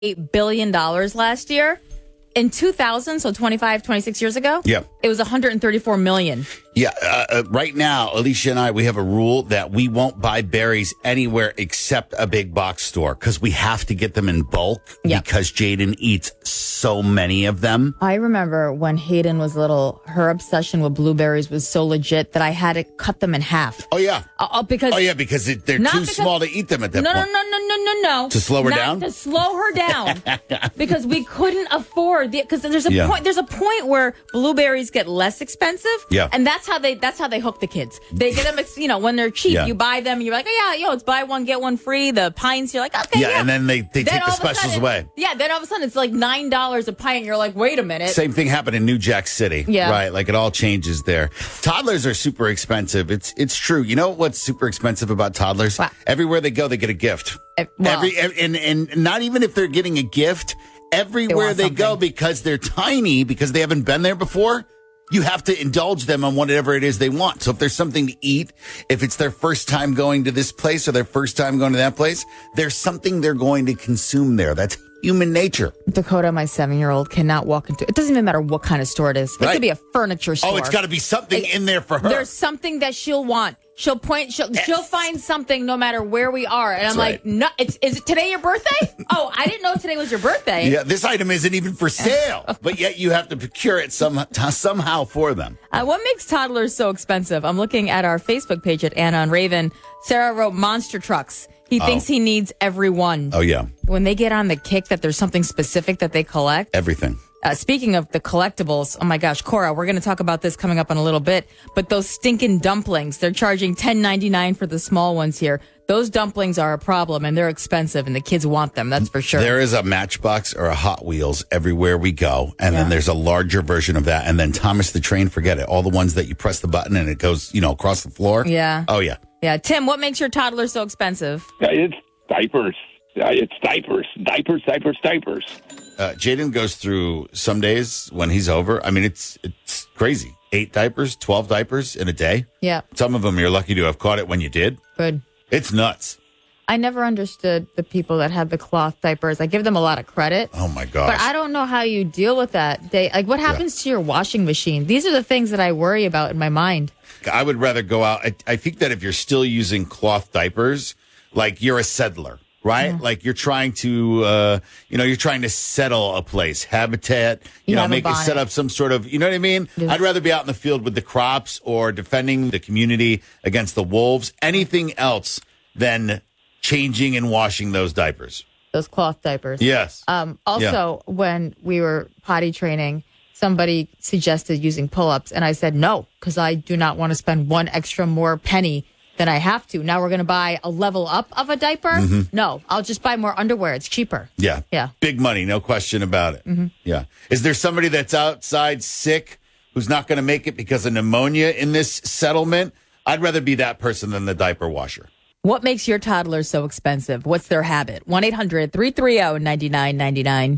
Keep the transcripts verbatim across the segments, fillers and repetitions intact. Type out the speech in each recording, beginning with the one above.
eight billion dollars last year. In two thousand, so twenty-five, twenty-six years ago, yeah. it was one hundred thirty-four million. Yeah, uh, uh, right now, Alicia and I, we have a rule that we won't buy berries anywhere except a big box store because we have to get them in bulk Yep. because Jaden eats so many of them. I remember when Hayden was little, her obsession with blueberries was so legit that I had to cut them in half. Oh, yeah. Uh, because Oh, yeah, because it, they're Not too because- small to eat them at that no, point. no, no, no, no, no, no. To slow her Not down? To slow her down. Because we couldn't afford the, because there's a Yeah. point, there's a point where blueberries get less expensive. Yeah. And that's how they, that's how they hook the kids. They get them, ex- you know, when they're cheap, Yeah. you buy them, you're like, oh yeah, yo, it's buy one, get one free. The pints, you're like, okay, Yeah, yeah. and then they, they Then take the all of a specials sudden- away. Yeah, then all of a sudden it's like nine dollars a pint. You're like, wait a minute. Same thing happened in New Jack City. Yeah. Right. Like it all changes there. Toddlers are super expensive. It's it's true. You know what's super expensive about toddlers? What? Everywhere they go, they get a gift. Eh, well- Every and, and not even if they're getting a gift, everywhere want they, go, something. because they're tiny, because they haven't been there before, you have to indulge them on whatever it is they want. So if there's something to eat, if it's their first time going to this place or their first time going to that place, there's something they're going to consume there. That's human nature. Dakota, my seven-year-old, cannot walk into. It doesn't even matter what kind of store it is. It Right. could be a furniture store. Oh, it's got to be something Like, in there for her. There's something that she'll want. She'll point. She'll Yes. she'll find something no matter where we are. And I'm That's like, right. no. It's is it today your birthday? Oh, I didn't know today was your birthday. Yeah, this item isn't even for sale, but yet you have to procure it some, somehow for them. Uh, what makes toddlers so expensive? I'm looking at our Facebook page at Anna and Raven. Sarah wrote monster trucks. He thinks he needs every one. Oh, yeah. When they get on the kick that there's something specific that they collect. Everything. Uh, speaking of the collectibles, oh my gosh, Cora, we're going to talk about this coming up in a little bit. But those stinking dumplings, they're charging ten ninety-nine for the small ones here. Those dumplings are a problem and they're expensive and the kids want them. That's for sure. There is a Matchbox or a Hot Wheels everywhere we go. And Yeah. then there's a larger version of that. And then Thomas the Train, forget it. All the ones that you press the button and it goes, you know, across the floor. Yeah. Oh, yeah. Yeah. Tim, what makes your toddler so expensive? Yeah, it's diapers. Yeah, it's diapers. Diapers, diapers, diapers. Uh, Jaden goes through some days when he's over. I mean, it's it's crazy. Eight diapers, twelve diapers in a day. Yeah. Some of them you're lucky to have caught it when you did. Good. It's nuts. I never understood the people that had the cloth diapers. I give them a lot of credit. Oh, my gosh. But I don't know how you deal with that. They like what happens to your washing machine? These are the things that I worry about in my mind. I would rather go out. I, I think that if you're still using cloth diapers, like you're a settler, right? Mm-hmm. Like you're trying to, uh, you know, you're trying to settle a place, habitat, you, You know, have a make it bonnet. set up some sort of, you know what I mean? Yeah. I'd rather be out in the field with the crops or defending the community against the wolves, anything else than changing and washing those diapers. Those cloth diapers. Yes. Um, also, when we were potty training, somebody suggested using pull-ups, and I said no, because I do not want to spend one extra more penny than I have to. Now we're going to buy a level up of a diaper? No, I'll just buy more underwear. It's cheaper. Yeah. Yeah. Big money, no question about it. Mm-hmm. Yeah. Is there somebody that's outside sick who's not going to make it because of pneumonia in this settlement? I'd rather be that person than the diaper washer. What makes your toddler so expensive? What's their habit? one eight hundred three three zero nine nine nine nine.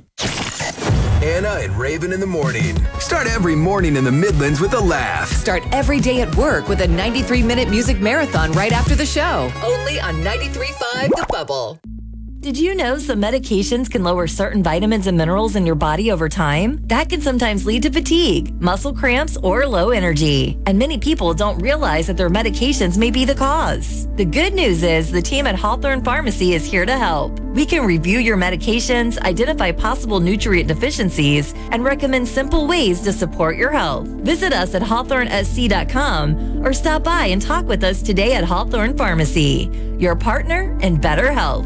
Anna and Raven in the morning. Start every morning in the Midlands with a laugh. Start every day at work with a ninety-three minute music marathon right after the show. Only on ninety-three point five The Bubble. Did you know some medications can lower certain vitamins and minerals in your body over time? That can sometimes lead to fatigue, muscle cramps, or low energy. And many people don't realize that their medications may be the cause. The good news is the team at Hawthorne Pharmacy is here to help. We can review your medications, identify possible nutrient deficiencies, and recommend simple ways to support your health. Visit us at hawthorne s c dot com or stop by and talk with us today at Hawthorne Pharmacy, your partner in better health.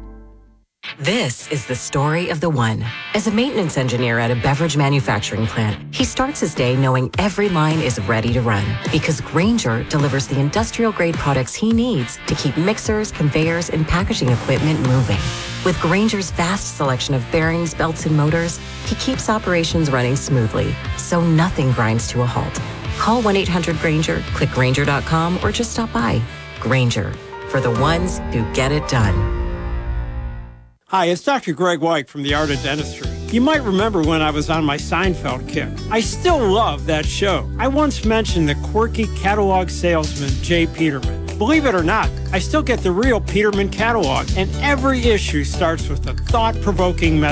This is the story of the one. As a maintenance engineer at a beverage manufacturing plant, he starts his day knowing every line is ready to run because Grainger delivers the industrial-grade products he needs to keep mixers, conveyors, and packaging equipment moving. With Grainger's vast selection of bearings, belts, and motors, he keeps operations running smoothly, so nothing grinds to a halt. Call one eight hundred Grainger, click Grainger dot com, or just stop by. Grainger, for the ones who get it done. Hi, it's Doctor Greg White from The Art of Dentistry. You might remember when I was on my Seinfeld kick. I still love that show. I once mentioned the quirky catalog salesman, Jay Peterman. Believe it or not, I still get the real Peterman catalog, and every issue starts with a thought-provoking message.